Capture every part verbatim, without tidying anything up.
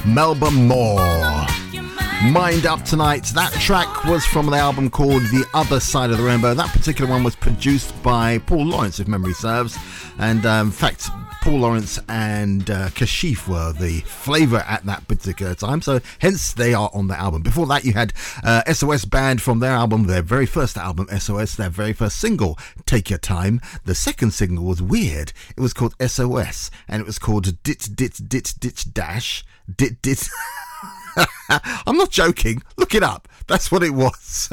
Melba Moore. Mind Up Tonight. That track was from the album called The Other Side of the Rainbow. That particular one was produced by Paul Lawrence, if memory serves. And um, in fact, Paul Lawrence and uh, Kashif were the flavour at that particular time, so hence they are on the album. Before that, you had uh, S O S Band from their album, their very first album, S O S, their very first single, Take Your Time. The second single was weird. It was called S O S, and it was called Dit Dit Dit Dit Dash Dit Dit. I'm not joking. Look it up. That's what it was.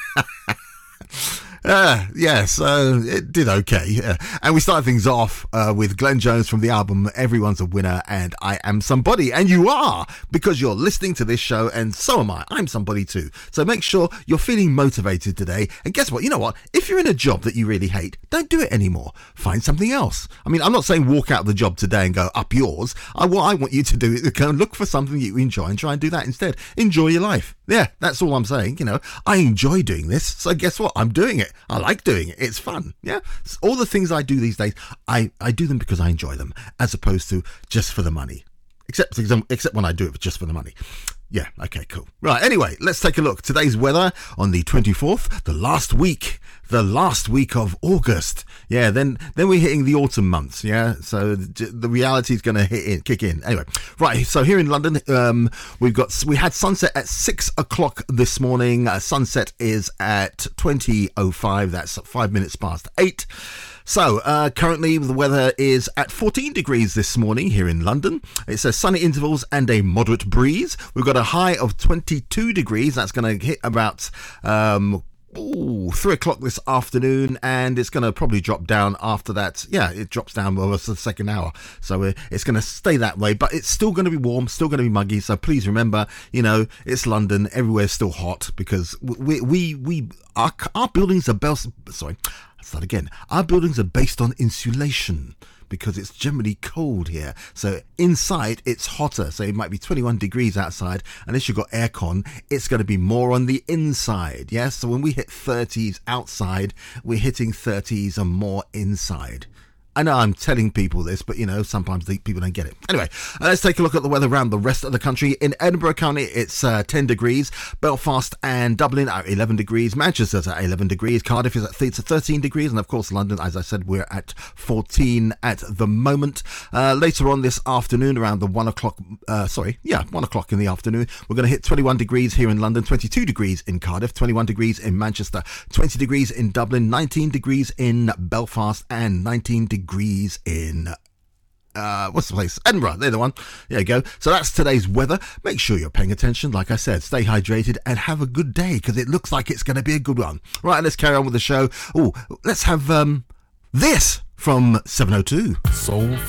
Uh, yeah, so it did okay. Yeah. And we started things off uh, with Glenn Jones from the album Everyone's a Winner and I Am Somebody. And you are, because you're listening to this show, and so am I. I'm somebody too. So make sure you're feeling motivated today. And guess what? You know what? If you're in a job that you really hate, don't do it anymore. Find something else. I mean, I'm not saying walk out of the job today and go up yours. I, what I want you to do is go and look for something you enjoy and try and do that instead. Enjoy your life. Yeah, that's all I'm saying. You know, I enjoy doing this. So guess what? I'm doing it. I like doing it. It's fun. Yeah. All the things I do these days, I, I do them because I enjoy them, as opposed to just for the money. Except, except when I do it just for the money. Yeah. Okay, cool. Right. Anyway, let's take a look. Today's weather on the twenty-fourth, the last week, the last week of August. Yeah. Then, then we're hitting the autumn months. Yeah. So the reality is going to hit in, kick in. Anyway, right. So here in London, um, we've got, we had sunset at six o'clock this morning. Uh, sunset is at twenty oh five. That's five minutes past eight. So, uh, currently the weather is at fourteen degrees this morning here in London. It says sunny intervals and a moderate breeze. We've got a high of twenty-two degrees. That's going to hit about, um, ooh, three o'clock this afternoon, and it's going to probably drop down after that. Yeah, it drops down over the second hour. So uh, it's going to stay that way, but it's still going to be warm, still going to be muggy. So please remember, you know, it's London. Everywhere's still hot because we, we, we, our, our buildings are built, sorry, I'll start again. Our buildings are based on insulation because it's generally cold here. So inside it's hotter. So it might be twenty-one degrees outside. Unless you've got aircon, it's going to be more on the inside. Yes. So when we hit thirties outside, we're hitting thirties and more inside. I know I'm telling people this, but, you know, sometimes the people don't get it. Anyway, uh, let's take a look at the weather around the rest of the country. In Edinburgh County, it's uh, ten degrees. Belfast and Dublin are eleven degrees. Manchester's at eleven degrees. Cardiff is at thirteen degrees. And, of course, London, as I said, we're at fourteen at the moment. Uh, later on this afternoon, around the one o'clock, uh, sorry, yeah, one o'clock in the afternoon, we're going to hit twenty-one degrees here in London, twenty-two degrees in Cardiff, twenty-one degrees in Manchester, twenty degrees in Dublin, nineteen degrees in Belfast, and nineteen degrees degrees in uh what's the place Edinburgh. They're the one. There you go. So that's today's weather. Make sure you're paying attention. Like I said, stay hydrated and have a good day, because it looks like it's going to be a good one. Right, let's carry on with the show. Oh, let's have um this from seven oh two. Soul